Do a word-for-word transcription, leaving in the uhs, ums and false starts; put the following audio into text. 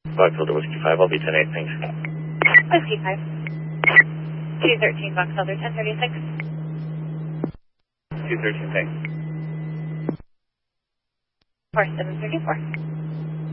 Box Elder Whiskey five, I'll be ten eight, thanks. Whiskey five. two thirteen, Box Elder, ten thirty-six. two thirteen, thanks. four seven thirty-four.